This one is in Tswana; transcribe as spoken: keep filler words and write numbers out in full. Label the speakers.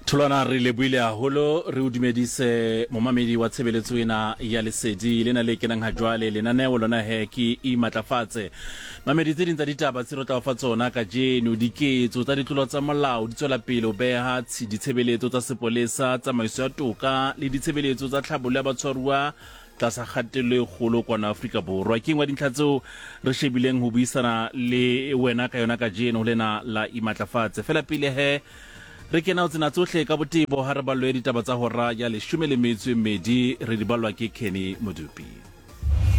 Speaker 1: Tholwana re lebuile haholo re o dumedise momamedi wa tshebeletso ena ya lesedi lena le kenang ha jwale lenaneo lona he ke imatlafatse mamedi tse ding tsa ditaba tse re tla fa tsona ka jeno diketso tsa ditlolo tsa molao di tswela pele o beha ditshebeletso tsa sepolesa tsamaiso ya toka le ditshebeletso tsa tlhabollo ya batshwaruwa tlasa kgatello e kgolo kwana Afrika Borwa ke ngwa dintlha tseo re shebileng ho buisana le wena ka yona ka jeno lena la imatlafatse fela pele he re kena o tsena tsohle ka botebo ha re balwe ditaba tsa hora ya leshome le metso e mmedi re di balwa ke Kenny Modupi.